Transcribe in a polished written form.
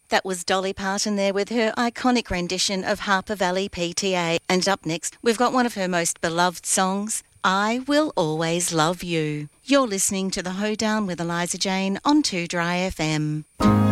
That was Dolly Parton there with her iconic rendition of Harper Valley PTA. And up next, we've got one of her most beloved songs, I Will Always Love You. You're listening to The Hoedown with Eliza Jane on 2 Dry FM.